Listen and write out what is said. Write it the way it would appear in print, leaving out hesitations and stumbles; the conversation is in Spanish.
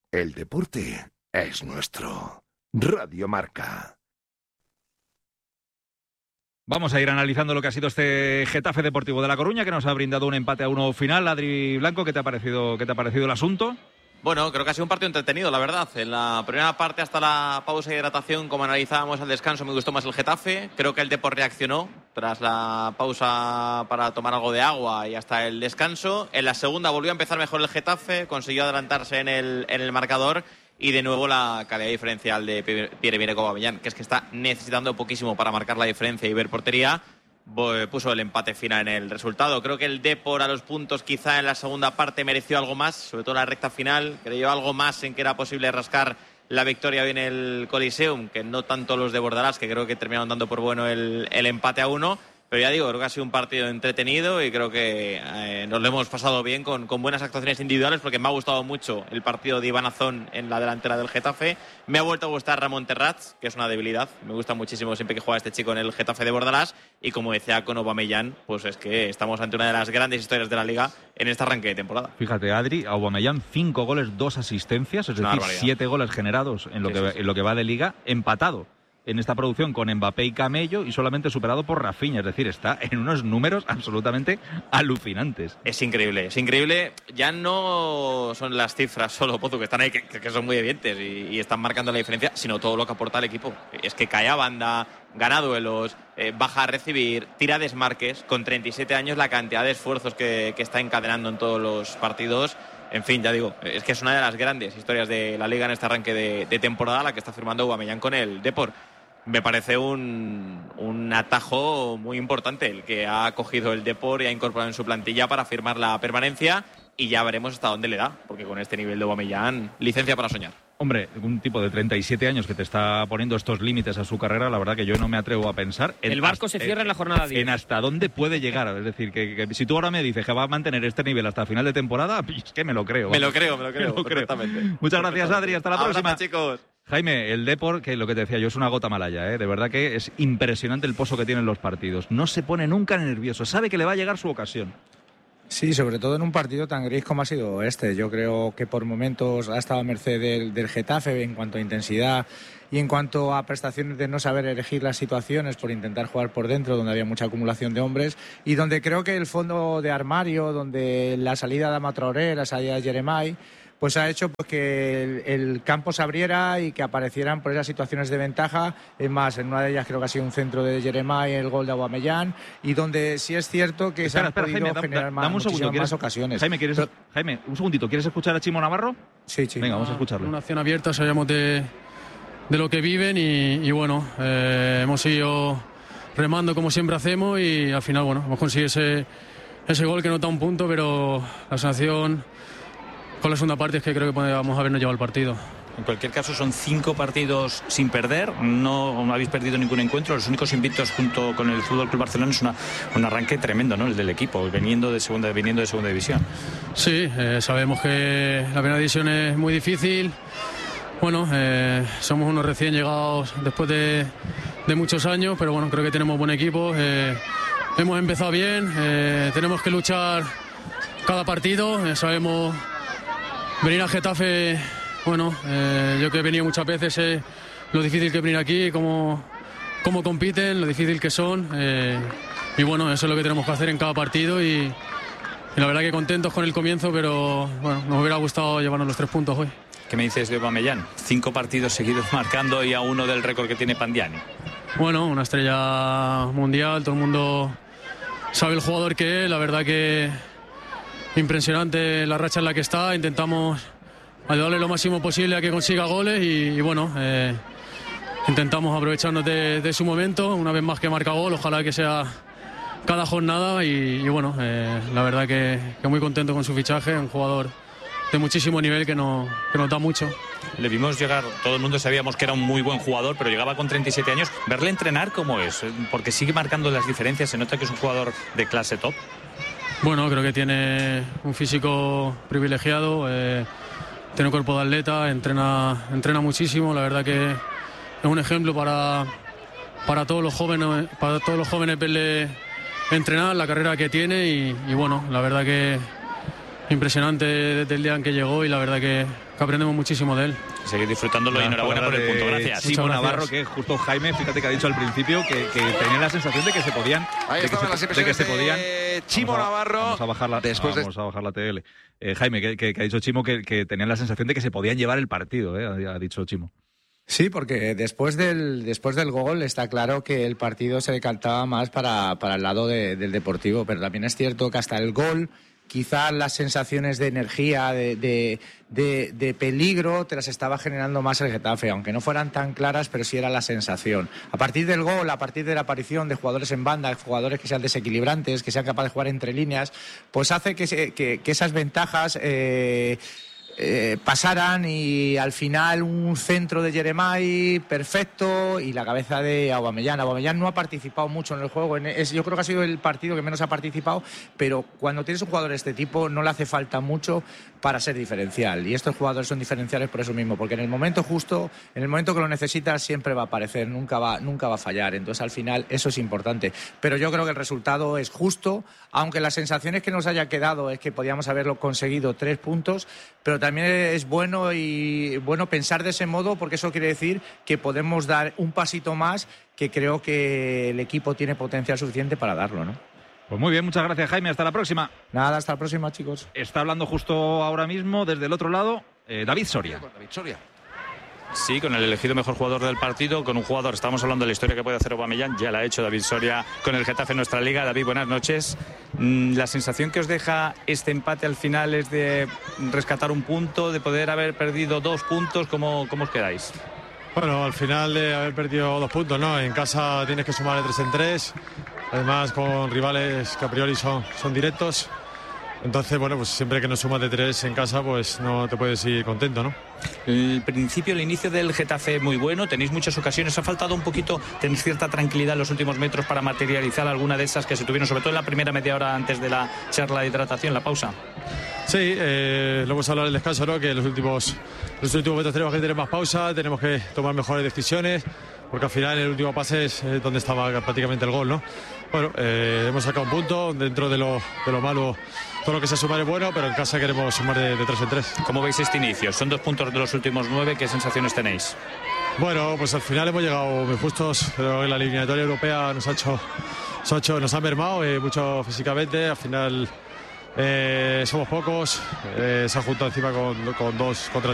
El deporte es nuestro. Radio Marca. Vamos a ir analizando lo que ha sido este Getafe Deportivo de La Coruña, que nos ha brindado un empate a 1 final. Adri Blanco, ¿qué te ha parecido el asunto? Bueno, creo que ha sido un partido entretenido, la verdad. En la primera parte, hasta la pausa y hidratación, como analizábamos al descanso, me gustó más el Getafe. Creo que el Depor reaccionó tras la pausa para tomar algo de agua y hasta el descanso. En la segunda volvió a empezar mejor el Getafe, consiguió adelantarse en el marcador. Y de nuevo la calidad diferencial de Pierre-Emerick Aubameyang, que es que está necesitando poquísimo para marcar la diferencia y ver portería. Puso el empate final en el resultado. Creo que el Depor a los puntos quizá en la segunda parte mereció algo más, sobre todo en la recta final. Creyó algo más en que era posible rascar la victoria hoy en el Coliseum, que no tanto los de Bordalás, que creo que terminaron dando por bueno el empate a 1. Pero ya digo, creo que ha sido un partido entretenido y creo que nos lo hemos pasado bien con buenas actuaciones individuales, porque me ha gustado mucho el partido de Iván Azón en la delantera del Getafe. Me ha vuelto a gustar Ramón Terrats, que es una debilidad. Me gusta muchísimo siempre que juega este chico en el Getafe de Bordalás. Y como decía con Aubameyang, pues es que estamos ante una de las grandes historias de la Liga en este arranque de temporada. Fíjate, Adri, Aubameyang 5 goles, 2 asistencias, es decir, 7 goles generados en lo que va de Liga, empatado en esta producción con Mbappé y Camello y solamente superado por Rafinha, es decir, está en unos números absolutamente alucinantes. Es increíble, es increíble. Ya no son las cifras solo, Pozo, que están ahí, que son muy evidentes y están marcando la diferencia, sino todo lo que aporta el equipo. Es que cae a banda, gana duelos, baja a recibir, tira desmarques. Con 37 años la cantidad de esfuerzos que está encadenando en todos los partidos. En fin, ya digo, es que es una de las grandes historias de la Liga en este arranque de temporada, la que está firmando Aubameyang con el Depor. Me parece un atajo muy importante el que ha cogido el Depor y ha incorporado en su plantilla para firmar la permanencia, y ya veremos hasta dónde le da, porque con este nivel de Aubameyang, licencia para soñar. Hombre, un tipo de 37 años que te está poniendo estos límites a su carrera, la verdad que yo no me atrevo a pensar. El barco se cierra en la jornada 10. En hasta dónde puede llegar. Es decir, que si tú ahora me dices que va a mantener este nivel hasta final de temporada, es que me lo creo. Me lo creo perfectamente. Muchas gracias, Adri. Hasta la próxima. Chicos. Jaime, el Depor, que lo que te decía yo, es una gota malaya, de verdad que es impresionante el pozo que tienen los partidos. No se pone nunca nervioso, sabe que le va a llegar su ocasión. Sí, sobre todo en un partido tan gris como ha sido este. Yo creo que por momentos ha estado a merced del Getafe en cuanto a intensidad y en cuanto a prestaciones de no saber elegir las situaciones por intentar jugar por dentro, donde había mucha acumulación de hombres, y donde creo que el fondo de armario, donde la salida de Adama Traoré, la salida de Jeremai, pues ha hecho pues que el campo se abriera y que aparecieran por esas situaciones de ventaja. Es más, en una de ellas creo que ha sido un centro de Jeremai, el gol de Aubameyang, y donde sí es cierto que se han podido generar muchísimas más ocasiones. Jaime, un segundito, ¿quieres escuchar a Chimo Navarro? Sí. Venga, vamos a escucharlo. Una acción abierta, sabíamos de lo que viven y bueno, hemos ido remando como siempre hacemos y al final, bueno, hemos conseguido ese gol que nota un punto, pero la sensación con la segunda parte es que creo que podemos habernos llevado el partido. En cualquier caso, son 5 partidos sin perder, no habéis perdido ningún encuentro, los únicos invictos junto con el FC Barcelona. Es un arranque tremendo, ¿no?, el del equipo, viniendo de segunda división. Sí, sabemos que la primera división es muy difícil. Bueno, somos unos recién llegados después de muchos años, pero bueno, creo que tenemos buen equipo. Hemos empezado bien, tenemos que luchar cada partido, sabemos. Venir a Getafe, bueno, yo que he venido muchas veces, sé lo difícil que es venir aquí, cómo compiten, lo difícil que son, y bueno, eso es lo que tenemos que hacer en cada partido y la verdad que contentos con el comienzo, pero bueno, nos hubiera gustado llevarnos los 3 puntos hoy. ¿Qué me dices de Aubameyang? 5 partidos seguidos marcando y a 1 del récord que tiene Pandiani. Bueno, una estrella mundial, todo el mundo sabe el jugador que es, la verdad que impresionante la racha en la que está. Intentamos ayudarle lo máximo posible a que consiga goles y bueno, intentamos aprovecharnos de su momento, una vez más que marca gol, ojalá que sea cada jornada y bueno, la verdad que muy contento con su fichaje, un jugador de muchísimo nivel que nos da mucho. Le vimos llegar, todo el mundo sabíamos que era un muy buen jugador, pero llegaba con 37 años. Verle entrenar, ¿cómo es? Porque sigue marcando las diferencias, se nota que es un jugador de clase top. Bueno, creo que tiene un físico privilegiado, tiene un cuerpo de atleta, entrena muchísimo. La verdad que es un ejemplo para todos los jóvenes verle entrenar, la carrera que tiene y bueno, la verdad que impresionante desde el día en que llegó y la verdad que aprendemos muchísimo de él. Seguir disfrutándolo y enhorabuena por el punto. Gracias. Chimo Navarro, que justo Jaime, fíjate que ha dicho al principio que tenía la sensación de que se podían... Ahí estaban las impresiones de Chimo Navarro. Vamos a bajar la TL. Jaime, que ha dicho Chimo que tenían la sensación de que se podían llevar el partido, ha dicho Chimo. Sí, porque después del gol está claro que el partido se decantaba más para el lado del Deportivo, pero también es cierto que hasta el gol quizás las sensaciones de energía, de peligro, te las estaba generando más el Getafe, aunque no fueran tan claras, pero sí era la sensación. A partir del gol, a partir de la aparición de jugadores en banda, jugadores que sean desequilibrantes, que sean capaces de jugar entre líneas, pues hace que esas ventajas pasaran, y al final un centro de Jeremai perfecto y la cabeza de Aubameyang. Aubameyang no ha participado mucho en el juego, yo creo que ha sido el partido que menos ha participado, pero cuando tienes un jugador de este tipo no le hace falta mucho para ser diferencial, y estos jugadores son diferenciales por eso mismo, porque en el momento justo, en el momento que lo necesitas, siempre va a aparecer, nunca va a fallar. Entonces al final eso es importante, pero yo creo que el resultado es justo, aunque las sensaciones que nos haya quedado es que podíamos haberlo conseguido 3 puntos, pero también es bueno pensar de ese modo, porque eso quiere decir que podemos dar un pasito más, que creo que el equipo tiene potencial suficiente para darlo, ¿no? Pues muy bien, muchas gracias, Jaime, hasta la próxima. Nada, hasta la próxima, chicos. Está hablando justo ahora mismo desde el otro lado David Soria. Sí, con el elegido mejor jugador del partido, con un jugador, estamos hablando de la historia que puede hacer Aubameyang, ya la ha hecho David Soria con el Getafe en nuestra liga. David, buenas noches. La sensación que os deja este empate al final es de rescatar un punto, de poder haber perdido 2 puntos, ¿cómo os quedáis? Bueno, al final de haber perdido 2 puntos, ¿no? En casa tienes que sumar de 3 en 3, además con rivales que a priori son directos. Entonces, bueno, pues siempre que no sumas de 3 en casa, pues no te puedes ir contento, ¿no? El inicio del Getafe muy bueno, tenéis muchas ocasiones, ha faltado un poquito tener cierta tranquilidad en los últimos metros para materializar alguna de esas que se tuvieron, sobre todo en la primera media hora antes de la charla de hidratación, la pausa. Sí, lo hemos hablado en el descanso, ¿no? Que en los últimos metros tenemos que tener más pausa, tenemos que tomar mejores decisiones, porque al final el último pase es donde estaba prácticamente el gol, ¿no? Bueno, hemos sacado un punto, dentro de lo malo, todo lo que se suma es bueno, pero en casa queremos sumar de 3 en 3. ¿Cómo veis este inicio? Son 2 puntos de los últimos 9, ¿qué sensaciones tenéis? Bueno, pues al final hemos llegado muy justos, pero en la eliminatoria europea nos ha mermado mucho físicamente, al final somos pocos, se ha juntado encima con 2 contra